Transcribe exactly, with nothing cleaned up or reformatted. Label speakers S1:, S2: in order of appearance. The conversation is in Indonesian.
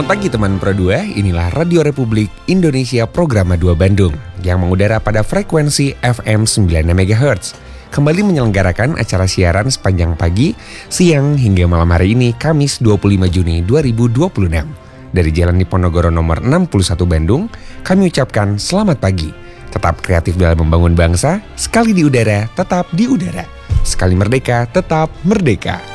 S1: Selamat pagi teman Pro dua, inilah Radio Republik Indonesia Programa dua Bandung yang mengudara pada frekuensi F M sembilan puluh enam megahertz. Kembali menyelenggarakan acara siaran sepanjang pagi, siang hingga malam hari ini Kamis dua puluh lima Juni dua ribu dua puluh enam. Dari Jalan Diponegoro nomor enam puluh satu Bandung, kami ucapkan selamat pagi. Tetap kreatif dalam membangun bangsa, sekali di udara, tetap di udara. Sekali merdeka, tetap merdeka.